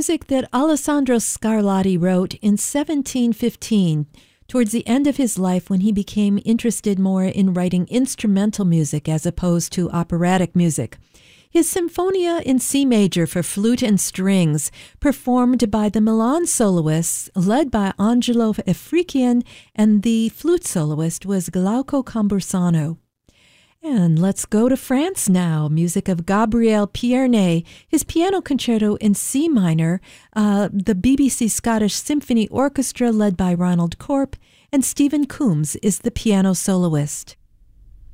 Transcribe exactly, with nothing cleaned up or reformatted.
music that Alessandro Scarlatti wrote in seventeen fifteen, towards the end of his life when he became interested more in writing instrumental music as opposed to operatic music. His Symphonia in C major for flute and strings, performed by the Milan soloists, led by Angelo Afrikian, and the flute soloist was Glauco Cambursano. And let's go to France now. Music of Gabriel Pierné, his piano concerto in C minor, uh, the B B C Scottish Symphony Orchestra led by Ronald Corp, and Stephen Coombs is the piano soloist.